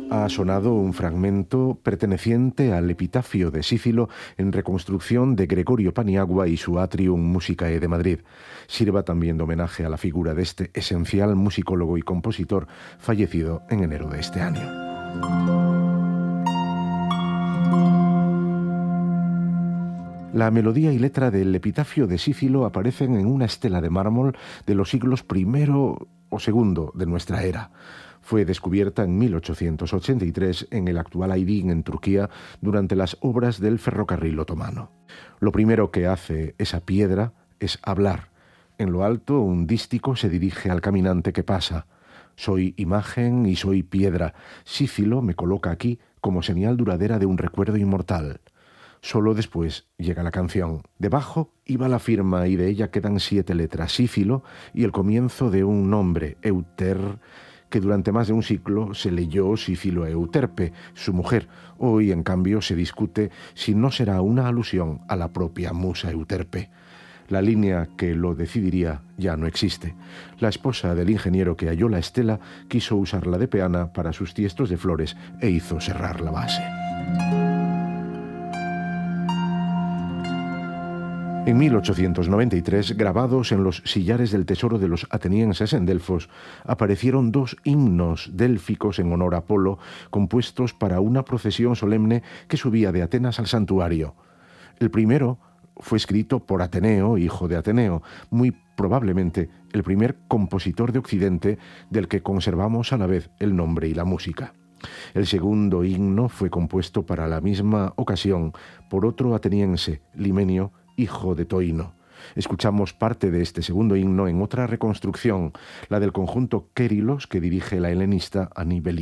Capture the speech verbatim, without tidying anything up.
Ha sonado un fragmento perteneciente al epitafio de Sífilo en reconstrucción de Gregorio Paniagua y su Atrium Musicae de Madrid. Sirva también de homenaje a la figura de este esencial musicólogo y compositor fallecido en enero de este año. La melodía y letra del epitafio de Sífilo aparecen en una estela de mármol de los siglos primero o segundo de nuestra era. Fue descubierta en mil ochocientos ochenta y tres en el actual Aydin, en Turquía, durante las obras del ferrocarril otomano. Lo primero que hace esa piedra es hablar. En lo alto, un dístico se dirige al caminante que pasa. Soy imagen y soy piedra. Sífilo me coloca aquí como señal duradera de un recuerdo inmortal. Solo después llega la canción. Debajo iba la firma y de ella quedan siete letras, Sífilo, y el comienzo de un nombre, Euter, que durante más de un siglo se leyó Sífilo Euterpe, su mujer. Hoy, en cambio, se discute si no será una alusión a la propia musa Euterpe. La línea que lo decidiría ya no existe. La esposa del ingeniero que halló la estela quiso usarla de peana para sus tiestos de flores e hizo serrar la base. En mil ochocientos noventa y tres, grabados en los sillares del tesoro de los atenienses en Delfos, aparecieron dos himnos délficos en honor a Apolo, compuestos para una procesión solemne que subía de Atenas al santuario. El primero fue escrito por Ateneo, hijo de Ateneo, muy probablemente el primer compositor de Occidente del que conservamos a la vez el nombre y la música. El segundo himno fue compuesto para la misma ocasión por otro ateniense, Limenio, hijo de Toino. Escuchamos parte de este segundo himno en otra reconstrucción, la del conjunto Quérilos que dirige la helenista Annie Belli.